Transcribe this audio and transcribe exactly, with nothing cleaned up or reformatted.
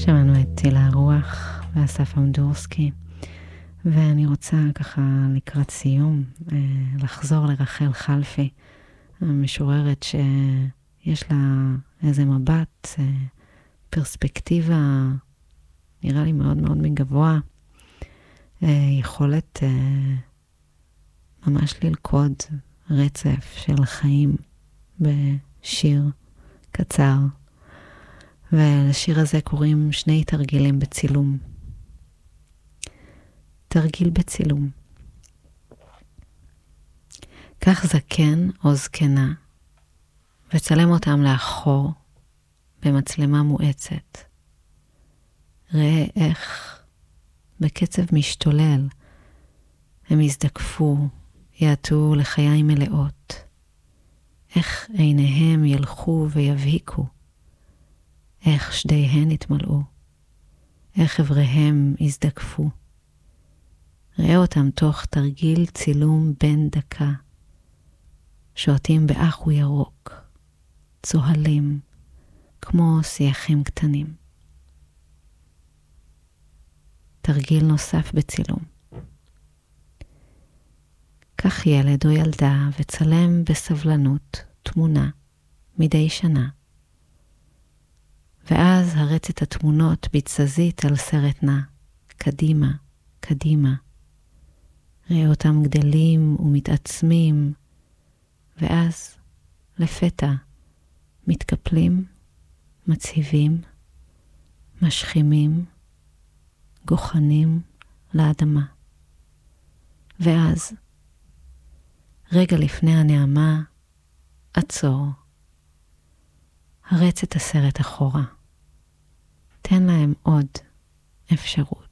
שמענו את טיל הרוח ואסף אמדורסקי, ואני רוצה ככה לקראת סיום לחזור לרחל חלפי, המשוררת שיש לה איזה מבט, פרספקטיבה, נראה לי מאוד מאוד מגבוה, יכולת ממש ללכוד רצף של חיים בשיר קצר. ולשיר הזה קוראים שני תרגילים בצילום. תרגיל בצילום. קח זקן או זקנה וצלם אותם לאחור במצלמה מואצת. ראה איך בקצב משתולל הם יזדקפו, יעטו לחיי מלאות. איך עיניהם ילכו ויבהיקו. איך שדיהן התמלאו, איך עבריהם הזדקפו. ראה אותם תוך תרגיל צילום בן דקה, שועטים באחו ירוק, צוהלים, כמו שיחים קטנים. תרגיל נוסף בצילום. קח ילד או ילדה וצלם בסבלנות תמונה מדי שנה. ואז הרץ את התמונות בתזזית על סרט נע, קדימה, קדימה. ראה אותם גדלים ומתעצמים, ואז לפתע מתקפלים, מציבים, משכימים, גוחנים לאדמה. ואז, רגע לפני הנעמה, עצור. הרץ את הסרט אחורה. תן להם עוד אפשרות.